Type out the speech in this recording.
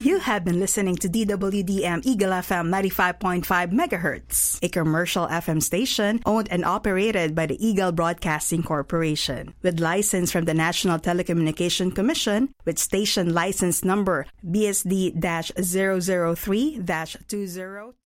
You have been listening to DWDM Eagle FM 95.5 MHz, a commercial FM station owned and operated by the Eagle Broadcasting Corporation, with license from the National Telecommunication Commission, with station license number BSD-003-20.